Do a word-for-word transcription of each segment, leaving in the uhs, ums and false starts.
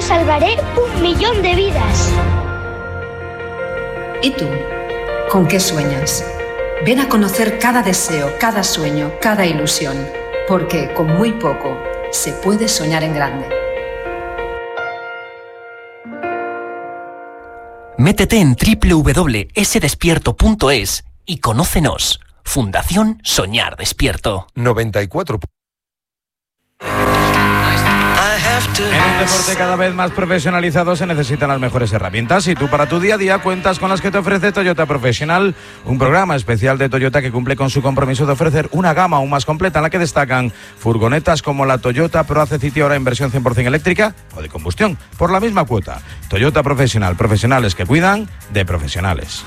salvaré un millón de vidas. ¿Y tú? ¿Con qué sueñas? Ven a conocer cada deseo, cada sueño, cada ilusión, porque con muy poco se puede soñar en grande. Métete en doble u doble u doble u punto ese despierto punto es y conócenos. Fundación Soñar Despierto. noventa y cuatro. En un deporte cada vez más profesionalizado se necesitan las mejores herramientas y tú para tu día a día cuentas con las que te ofrece Toyota Professional, un programa especial de Toyota que cumple con su compromiso de ofrecer una gama aún más completa en la que destacan furgonetas como la Toyota Proace City ahora en versión cien por ciento eléctrica o de combustión por la misma cuota. Toyota Professional, profesionales que cuidan de profesionales.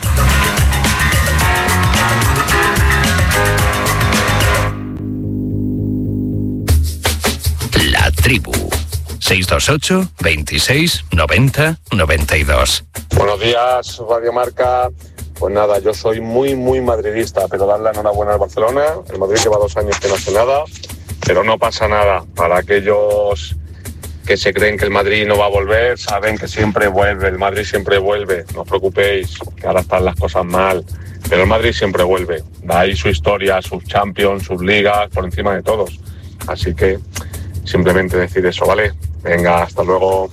La tribu. seis dos ocho, veintiséis, noventa, noventa y dos. Buenos días, Radio Marca. Pues nada, yo soy muy, muy madridista, pero darle la enhorabuena al Barcelona. El Madrid lleva dos años que no hace nada, pero no pasa nada. Para aquellos que se creen que el Madrid no va a volver, saben que siempre vuelve, el Madrid siempre vuelve. No os preocupéis, que ahora están las cosas mal, pero el Madrid siempre vuelve. Da ahí su historia, sus Champions, sus ligas, por encima de todos. Así que simplemente decir eso, ¿vale? Venga, hasta luego.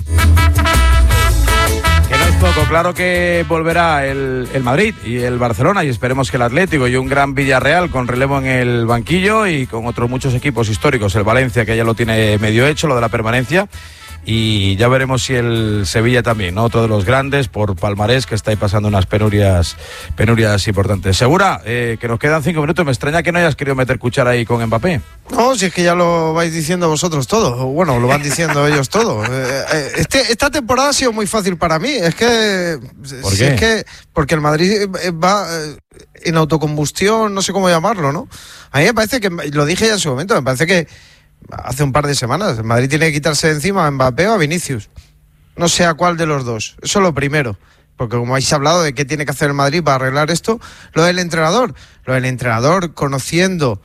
Que no es poco, claro que volverá el, el Madrid y el Barcelona y esperemos que el Atlético y un gran Villarreal con relevo en el banquillo y con otros muchos equipos históricos, el Valencia que ya lo tiene medio hecho, lo de la permanencia. Y ya veremos si el Sevilla también, ¿no? Otro de los grandes por palmarés que está ahí pasando unas penurias penurias importantes. Segura, eh, que nos quedan cinco minutos. Me extraña que no hayas querido meter cuchara ahí con Mbappé. No, si es que ya lo vais diciendo vosotros todo. Bueno, lo van diciendo ellos todo. Eh, este, esta temporada ha sido muy fácil para mí. Es que... ¿Por si qué? Es que porque el Madrid va en autocombustión, no sé cómo llamarlo, ¿no? A mí me parece que, lo dije ya en su momento, me parece que hace un par de semanas el Madrid tiene que quitarse de encima a Mbappé o a Vinicius. No sé a cuál de los dos. Eso es lo primero. Porque como habéis hablado de qué tiene que hacer el Madrid para arreglar esto, lo del entrenador. Lo del entrenador conociendo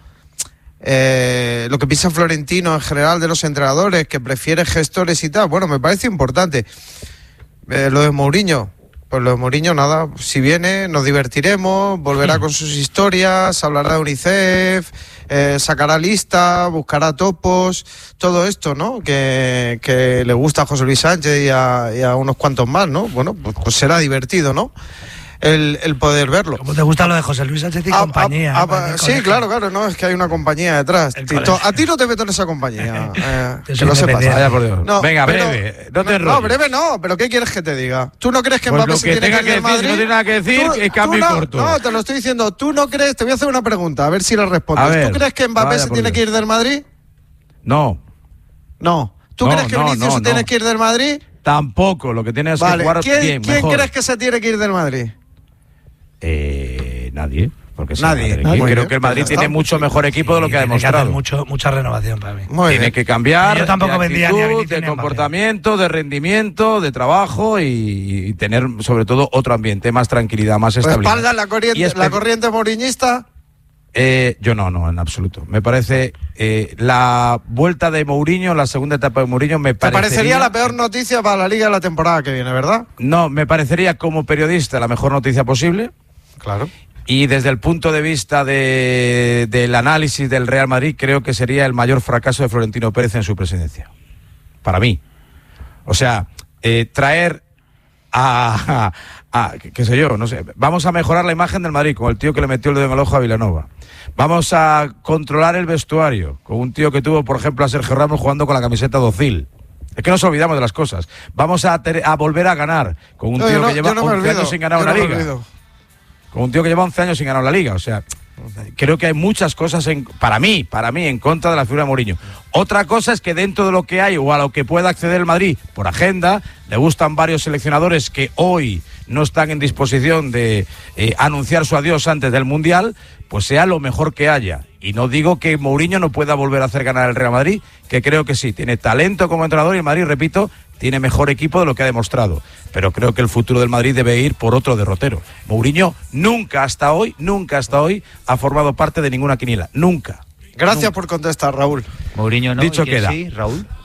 eh, lo que piensa Florentino en general de los entrenadores, que prefiere gestores y tal. Bueno, me parece importante. Eh, lo de Mourinho. Pues lo de Mourinho, nada, si viene nos divertiremos, volverá con sus historias, hablará de UNICEF, eh, sacará lista, buscará topos, todo esto, ¿no? Que, que le gusta a José Luis Sánchez y a, y a unos cuantos más, ¿no? Bueno, pues, pues será divertido, ¿no? El, el poder verlo. ¿Cómo te gusta lo de José Luis Sánchez y a, compañía? A, a, a, sí, claro, claro, no, es que hay una compañía detrás. Tito, a ti no te meto en esa compañía, eh, que lo sepas. Vaya por Dios. No, Venga, pero, breve, no te enrolles. No, breve no, pero ¿qué quieres que te diga? ¿Tú no crees que pues Mbappé se tiene que ir del Madrid? Si no tiene nada que decir, ¿Tú, que cambie no, corto. No, te lo estoy diciendo. ¿Tú no crees? Te voy a hacer una pregunta, a ver si la respondes. Ver, ¿Tú crees que Mbappé se tiene Dios. que ir del Madrid? No. No. ¿Tú no, crees que no, Vinicius no, se tiene no. que ir del Madrid? Tampoco, lo que tiene es vale. que jugar ¿Quién, bien, ¿quién mejor. crees que se tiene que ir del Madrid? Eh, nadie. Porque nadie. nadie. nadie. Creo Bien, que el Madrid pues tiene está. mucho mejor equipo sí, de lo que ha demostrado. Que mucho, mucha renovación para mí. Muy tiene bien. que cambiar. Yo tampoco de vendía actitud, ni a Vinicius de ni a Mbappé. comportamiento, de rendimiento, de trabajo y, y tener sobre todo otro ambiente, más tranquilidad, más estabilidad. ¿Respalda la corriente, espe- la corriente moriñista? Eh, yo no, no, en absoluto. Me parece eh, la vuelta de Mourinho, la segunda etapa de Mourinho, me Te parecería... parecería la peor noticia para la Liga de la temporada que viene, ¿verdad? No, me parecería como periodista la mejor noticia posible. Claro. Y desde el punto de vista de, del análisis del Real Madrid, creo que sería el mayor fracaso de Florentino Pérez en su presidencia. Para mí. O sea, eh, traer a, a, a, qué sé yo, no sé, vamos a mejorar la imagen del Madrid con el tío que le metió el dedo en el ojo a Vilanova. Vamos a controlar el vestuario con un tío que tuvo, por ejemplo, a Sergio Ramos jugando con la camiseta de Ozil. Es que nos olvidamos de las cosas. Vamos a, ter, a volver a ganar con un No, tío no, que lleva no once olvido, años sin ganar yo una no me liga. olvido. Con un tío que lleva once años sin ganar la liga. O sea, creo que hay muchas cosas en, para mí, para mí, en contra de la figura de Mourinho. Otra cosa es que dentro de lo que hay o a lo que pueda acceder el Madrid por agenda, le gustan varios seleccionadores que hoy no están en disposición de eh, anunciar su adiós antes del Mundial, pues sea lo mejor que haya. Y no digo que Mourinho no pueda volver a hacer ganar el Real Madrid, que creo que sí, tiene talento como entrenador y el Madrid, repito, tiene mejor equipo de lo que ha demostrado. Pero creo que el futuro del Madrid debe ir por otro derrotero. Mourinho nunca hasta hoy, nunca hasta hoy ha formado parte de ninguna quiniela. Nunca. Gracias nunca. por contestar, Raúl. Mourinho no. Dicho ¿Y quién queda. sí, Raúl?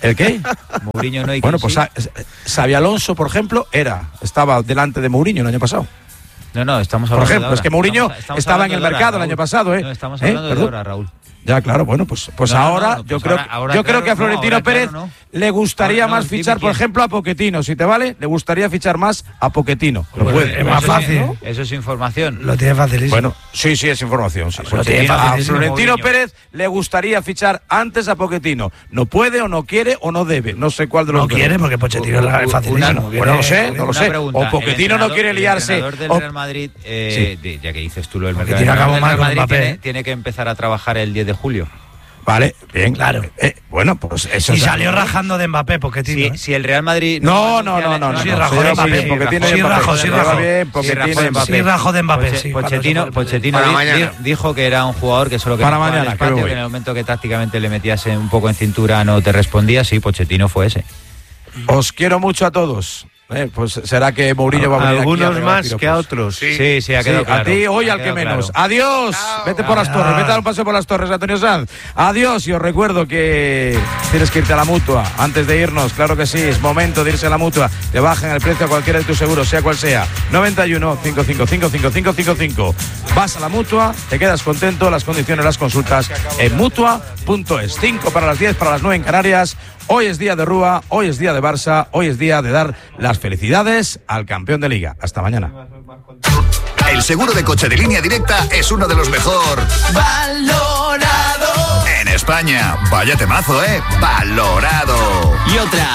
¿El qué? Mourinho no y Bueno, quién pues sí. Xabi Alonso, por ejemplo, era, estaba delante de Mourinho el año pasado. No, no, estamos Por hablando ejemplo, de es que Mourinho estamos, estamos estaba en el hablando de mercado ahora, el año Raúl. pasado, ¿eh? No, estamos ¿Eh? hablando de Perdón. ahora, Raúl. Ya, claro, bueno, pues, pues No, no, ahora no, no, yo pues creo, ahora- ahora yo creo claro, que a no, Florentino ahora Pérez claro, no. le gustaría Ahora no, más dime fichar, por quién. ejemplo, a Pochettino. Si te vale, le gustaría fichar más a Pochettino. Lo Pues puede. es más Eso fácil. ¿no? Eso es información. Lo tiene facilísimo. Bueno, sí, sí, es información. Sí, Pues lo tiene a facilísimo, Florentino Mourinho. Pérez le gustaría fichar antes a Pochettino. No puede o no quiere o no debe. No sé cuál de los no dos. quiere porque Pochettino U- es u- facilísimo. una- quiere- bueno, no lo sé, no lo Una sé. pregunta, O Pochettino el no entrenador- quiere liarse. El entrenador del o- Real Madrid, eh, de- ya que dices tú lo del mercado, Pochettino el entrenador acabó del mal Real con Madrid Mbappé. tiene, tiene que empezar a trabajar el diez de julio. Vale, bien. Claro. Eh, bueno, pues eso Y es- salió rajando de Mbappé, Pochettino. Si, ¿eh? si el Real Madrid... No, no, no, no, no. Sí, no, rajó sí, de sí, Mbappé. Pochettino Sí, y Mbappé. rajó, sí, Le va rajó. bien, Sí, Pochettino rajó y de Mbappé. Sí, rajó de Mbappé, Poche- sí. cuando Pochettino, se fue. Pochettino Para di- mañana. di- dijo que era un jugador que solo quería Para jugar al mañana, espacio, creo que voy. en el momento que tácticamente le metías un poco en cintura no te respondía. Sí, Pochettino fue ese. Os quiero mucho a todos. Eh, pues será que Mourinho va a venir aquí Algunos a regalar más piropos. que a otros. Sí, sí, sí, ha Sí, quedado claro. a ti hoy Ha al que quedado menos. claro. Adiós. Vete por las Chao. torres, vete a dar un paseo por las torres, Antonio Sanz. Adiós y os recuerdo que tienes que irte a la Mutua. Antes de irnos, claro que sí, es momento de irse a la Mutua. Te bajan el precio a cualquiera de tus seguros, sea cual sea. noventa y uno, cinco cinco cinco, cinco cinco cinco cinco. Vas a la Mutua, te quedas contento, las condiciones las consultas en mutua punto es. cinco para las diez, para las nueve en Canarias. Hoy es día de Rúa, hoy es día de Barça, hoy es día de dar las felicidades al campeón de Liga. Hasta mañana. El seguro de coche de Línea Directa es uno de los mejor valorado en España. Vaya temazo, ¿eh? Valorado. Y otra.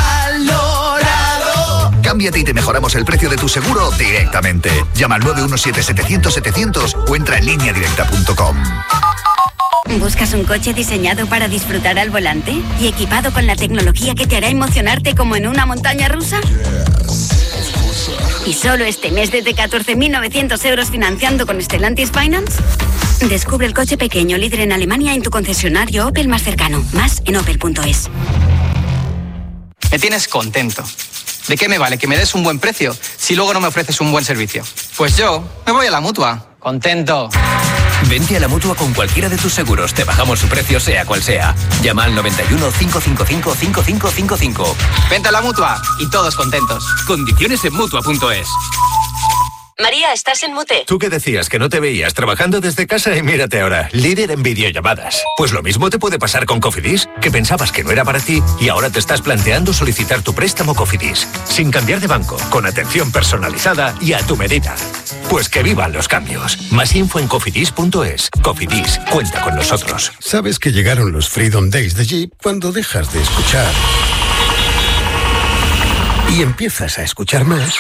Valorado. Cámbiate y te mejoramos el precio de tu seguro directamente. Llama al nueve uno siete, setecientos, setecientos o entra en línea directa punto com. ¿Buscas un coche diseñado para disfrutar al volante y equipado con la tecnología que te hará emocionarte como en una montaña rusa? ¿Y solo este mes desde catorce mil novecientos euros financiando con Stellantis Finance? Descubre el coche pequeño líder en Alemania en tu concesionario Opel más cercano. Más en opel punto es. Me tienes contento. ¿De qué me vale que me des un buen precio si luego no me ofreces un buen servicio? Pues yo me voy a la Mutua. Contento. Vente a la Mutua con cualquiera de tus seguros. Te bajamos su precio sea cual sea. Llama al noventa y uno, cinco cinco cinco, cinco cinco cinco cinco. Vente a la Mutua y todos contentos. Condiciones en mutua punto es. María, estás en mute. Tú que decías que no te veías trabajando desde casa y mírate ahora, líder en videollamadas. Pues lo mismo te puede pasar con Cofidis, que pensabas que no era para ti y ahora te estás planteando solicitar tu préstamo Cofidis, sin cambiar de banco, con atención personalizada y a tu medida. Pues que vivan los cambios. Más info en cofidis punto es. Cofidis, cuenta con nosotros. Sabes que llegaron los Freedom Days de Jeep cuando dejas de escuchar y empiezas a escuchar más.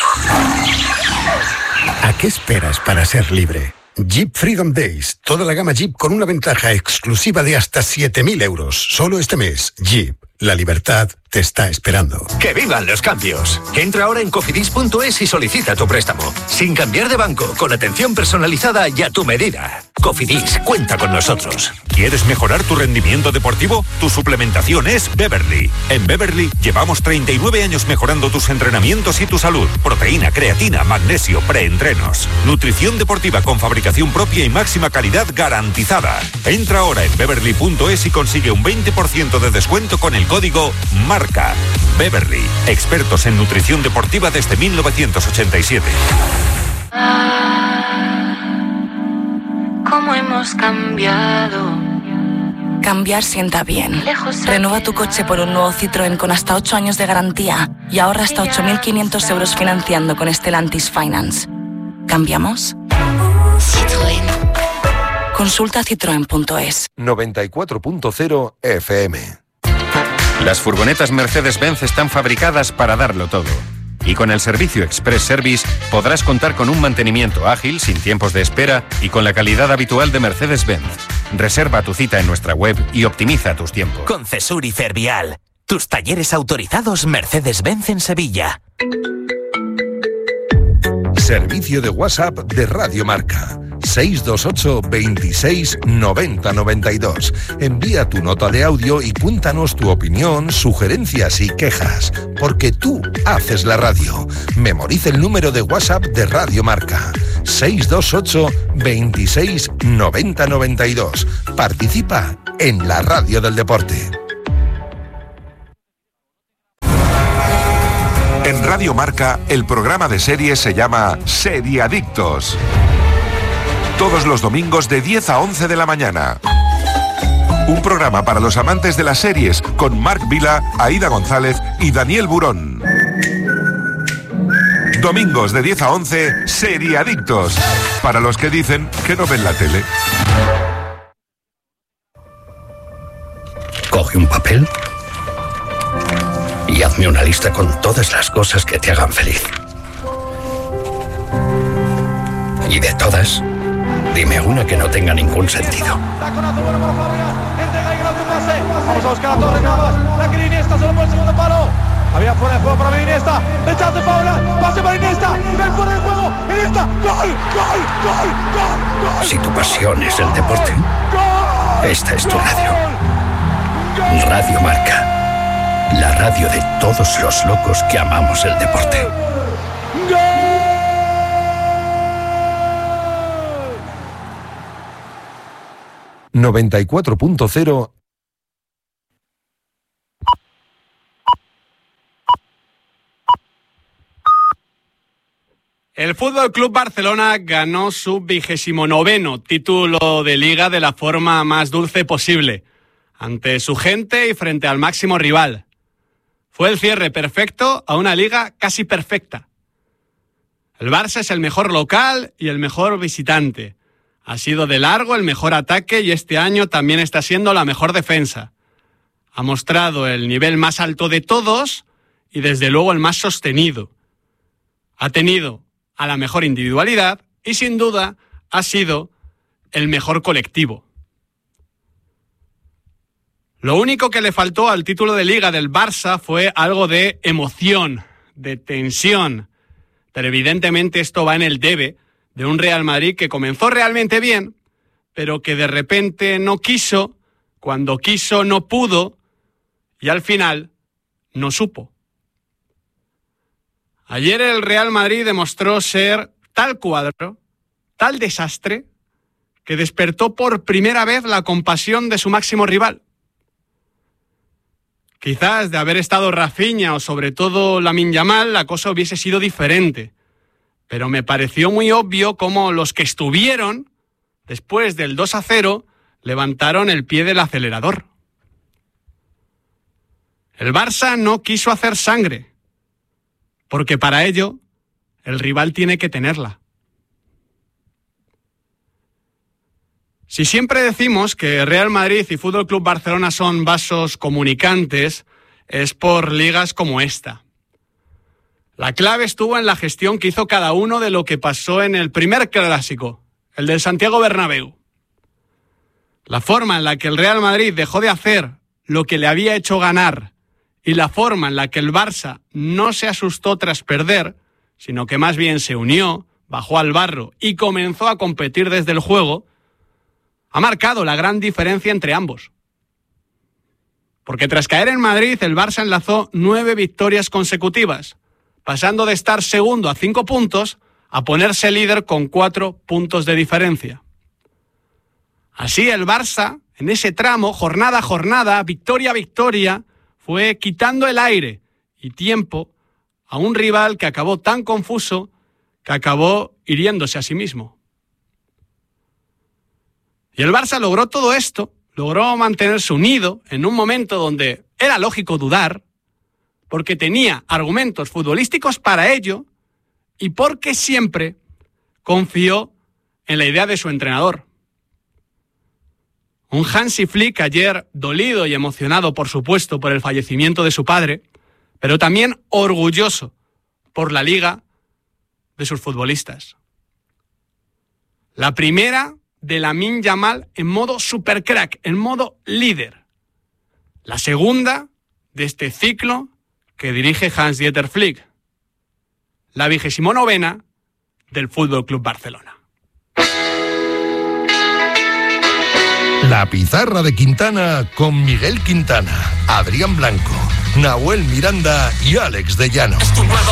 ¿A qué esperas para ser libre? Jeep Freedom Days. Toda la gama Jeep con una ventaja exclusiva de hasta siete mil euros. Solo este mes. Jeep. La libertad te está esperando. ¡Que vivan los cambios! Entra ahora en cofidis punto es y solicita tu préstamo. Sin cambiar de banco, con atención personalizada y a tu medida. Cofidis, cuenta con nosotros. ¿Quieres mejorar tu rendimiento deportivo? Tu suplementación es Beverly. En Beverly llevamos treinta y nueve años mejorando tus entrenamientos y tu salud. Proteína, creatina, magnesio, preentrenos. Nutrición deportiva con fabricación propia y máxima calidad garantizada. Entra ahora en beverly punto es y consigue un veinte por ciento de descuento con el código MARCA. Beverly, expertos en nutrición deportiva desde mil novecientos ochenta y siete. ¿Cómo hemos cambiado? Cambiar sienta bien. Renueva tu coche por un nuevo Citroën con hasta ocho años de garantía y ahorra hasta ocho mil quinientos euros financiando con Stellantis Finance. ¿Cambiamos? Citroën. Consulta citroen punto es. noventa y cuatro punto cero F M. Las furgonetas Mercedes-Benz están fabricadas para darlo todo. Y con el servicio Express Service podrás contar con un mantenimiento ágil, sin tiempos de espera y con la calidad habitual de Mercedes-Benz. Reserva tu cita en nuestra web y optimiza tus tiempos. Con Cesur y Fervial, tus talleres autorizados Mercedes-Benz en Sevilla. Servicio de WhatsApp de Radio Marca. seis dos ocho, veintiséis, noventa, noventa y dos. Envía tu nota de audio y cuéntanos tu opinión, sugerencias y quejas. Porque tú haces la radio. Memoriza el número de WhatsApp de Radio Marca. seis dos ocho, veintiséis, noventa, noventa y dos. Participa en la radio del deporte. En Radio Marca, el programa de series se llama Seriadictos. Todos los domingos de diez a once de la mañana. Un programa para los amantes de las series con Marc Vila, Aida González y Daniel Burón. Domingos de diez a once, Seriadictos. Para los que dicen que no ven la tele. Coge un papel y hazme una lista con todas las cosas que te hagan feliz. Y de todas, dime una que no tenga ningún sentido. Vamos a buscar a Torres Navas. La que Iniesta solo por el segundo palo. Había fuera de juego para Iniesta. Rechazo Paula. Pase para Iniesta. Ven fuera de juego. Iniesta. Gol, gol, gol, gol, gol. Si tu pasión es el deporte, esta es tu radio. Radio Marca. La radio de todos los locos que amamos el deporte. noventa y cuatro punto cero. El Fútbol Club Barcelona ganó su vigésimo noveno título de Liga de la forma más dulce posible, ante su gente y frente al máximo rival. Fue el cierre perfecto a una liga casi perfecta. El Barça es el mejor local y el mejor visitante. Ha sido de largo el mejor ataque y este año también está siendo la mejor defensa. Ha mostrado el nivel más alto de todos y desde luego el más sostenido. Ha tenido a la mejor individualidad y sin duda ha sido el mejor colectivo. Lo único que le faltó al título de Liga del Barça fue algo de emoción, de tensión. Pero evidentemente esto va en el debe de un Real Madrid que comenzó realmente bien, pero que de repente no quiso, cuando quiso no pudo y al final no supo. Ayer el Real Madrid demostró ser tal cuadro, tal desastre, que despertó por primera vez la compasión de su máximo rival. Quizás de haber estado Rafinha o sobre todo Lamine Yamal la cosa hubiese sido diferente. Pero me pareció muy obvio cómo los que estuvieron, después del dos a cero, levantaron el pie del acelerador. El Barça no quiso hacer sangre, porque para ello el rival tiene que tenerla. Si siempre decimos que Real Madrid y Fútbol Club Barcelona son vasos comunicantes, es por ligas como esta. La clave estuvo en la gestión que hizo cada uno de lo que pasó en el primer clásico, el del Santiago Bernabéu. La forma en la que el Real Madrid dejó de hacer lo que le había hecho ganar y la forma en la que el Barça no se asustó tras perder, sino que más bien se unió, bajó al barro y comenzó a competir desde el juego, ha marcado la gran diferencia entre ambos. Porque tras caer en Madrid, el Barça enlazó nueve victorias consecutivas, pasando de estar segundo a cinco puntos a ponerse líder con cuatro puntos de diferencia. Así el Barça, en ese tramo, jornada a jornada, victoria a victoria, fue quitando el aire y tiempo a un rival que acabó tan confuso que acabó hiriéndose a sí mismo. Y el Barça logró todo esto, logró mantenerse unido en un momento donde era lógico dudar, porque tenía argumentos futbolísticos para ello y porque siempre confió en la idea de su entrenador. Un Hansi Flick ayer dolido y emocionado, por supuesto, por el fallecimiento de su padre, pero también orgulloso por la liga de sus futbolistas. La primera de Lamine Yamal en modo supercrack, en modo líder. La segunda de este ciclo que dirige Hans-Dieter Flick. La vigésimo novena del Fútbol Club Barcelona. La pizarra de Quintana con Miguel Quintana, Adrián Blanco, Nahuel Miranda y Alex de Llano.